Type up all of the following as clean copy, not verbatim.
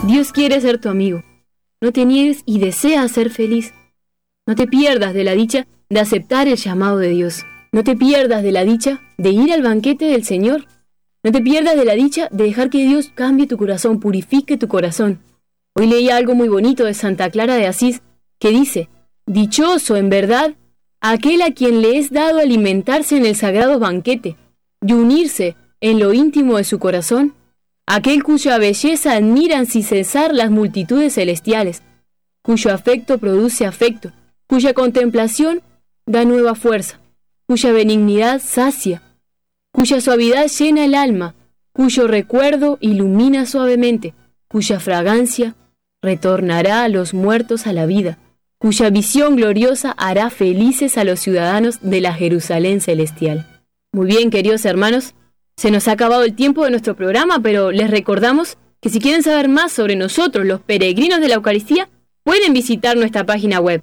Dios quiere ser tu amigo. No te niegues y desea ser feliz. No te pierdas de la dicha de aceptar el llamado de Dios. No te pierdas de la dicha de ir al banquete del Señor. No te pierdas de la dicha de dejar que Dios cambie tu corazón, purifique tu corazón. Hoy leí algo muy bonito de Santa Clara de Asís que dice: dichoso en verdad aquel a quien le es dado alimentarse en el sagrado banquete y unirse en lo íntimo de su corazón, aquel cuya belleza admiran sin cesar las multitudes celestiales, cuyo afecto produce afecto, cuya contemplación da nueva fuerza, cuya benignidad sacia, cuya suavidad llena el alma, cuyo recuerdo ilumina suavemente, cuya fragancia retornará a los muertos a la vida, cuya visión gloriosa hará felices a los ciudadanos de la Jerusalén celestial. Muy bien, queridos hermanos, se nos ha acabado el tiempo de nuestro programa, pero les recordamos que si quieren saber más sobre nosotros, los peregrinos de la Eucaristía, pueden visitar nuestra página web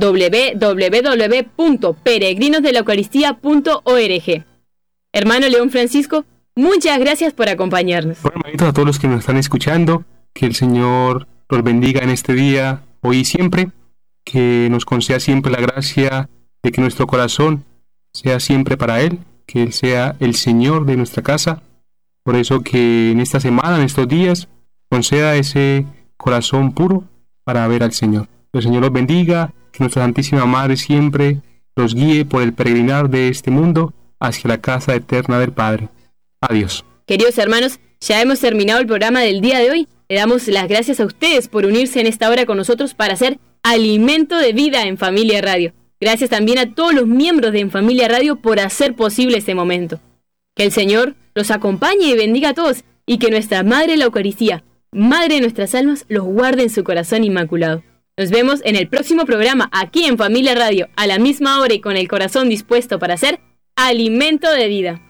www.peregrinosdelaucaristía.org. Hermano León Francisco, muchas gracias por acompañarnos. Bueno, hermanitos, a todos los que nos están escuchando, que el Señor los bendiga en este día, hoy y siempre, que nos conceda siempre la gracia de que nuestro corazón sea siempre para Él, que Él sea el Señor de nuestra casa. Por eso que en esta semana, en estos días, conceda ese corazón puro para ver al Señor. Que el Señor los bendiga, que nuestra Santísima Madre siempre los guíe por el peregrinar de este mundo hacia la casa eterna del Padre. Adiós. Queridos hermanos, ya hemos terminado el programa del día de hoy. Le damos las gracias a ustedes por unirse en esta hora con nosotros para hacer Alimento de Vida en Familia Radio. Gracias también a todos los miembros de En Familia Radio por hacer posible este momento. Que el Señor los acompañe y bendiga a todos, y que nuestra Madre la Eucaristía, Madre de nuestras almas, los guarde en su corazón inmaculado. Nos vemos en el próximo programa aquí en Familia Radio, a la misma hora y con el corazón dispuesto para hacer Alimento de Vida.